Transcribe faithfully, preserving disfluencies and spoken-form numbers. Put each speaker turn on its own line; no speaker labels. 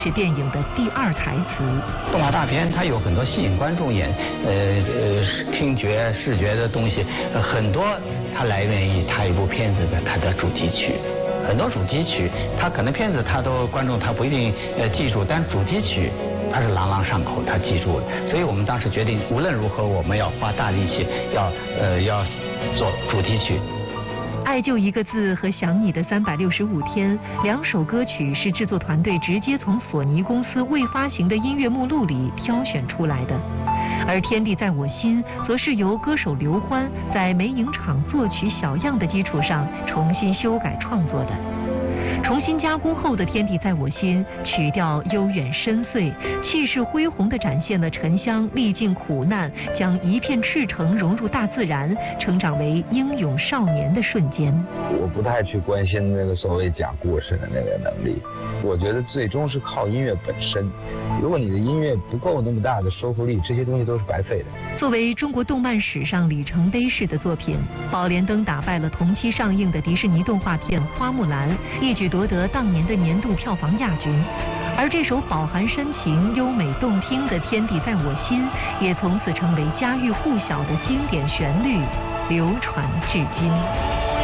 是电影的第二台词。
动画大片它有很多吸引观众眼，呃呃，听觉、视觉的东西，呃、很多它来源于它一部片子的它的主题曲。很多主题曲，它可能片子它都观众他不一定呃记住，但主题曲它是朗朗上口，他记住了。所以我们当时决定，无论如何我们要花大力气，要呃要做主题曲。
爱就一个字和想你的三百六十五天两首歌曲是制作团队直接从索尼公司未发行的音乐目录里挑选出来的，而天地在我心则是由歌手刘欢在没影厂作曲小样的基础上重新修改创作的。重新加工后的《天地在我心》曲调悠远深邃，气势恢宏地展现了沉香历尽苦难，将一片赤诚融入大自然，成长为英勇少年的瞬间。
我不太去关心那个所谓讲故事的那个能力，我觉得最终是靠音乐本身。如果你的音乐不够那么大的说服力，这些东西都是白费的。
作为中国动漫史上里程碑式的作品，《宝莲灯》打败了同期上映的迪士尼动画片《花木兰》，一举夺得当年的年度票房亚军。而这首饱含深情、优美动听的《天地在我心》，也从此成为家喻户晓的经典旋律，流传至今。